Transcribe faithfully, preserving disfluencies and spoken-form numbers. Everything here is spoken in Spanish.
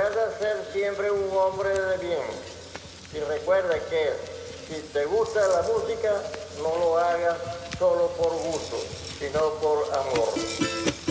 recuerda ser siempre un hombre de bien. Y recuerda que si te gusta la música, no lo hagas solo por gusto, sino por amor.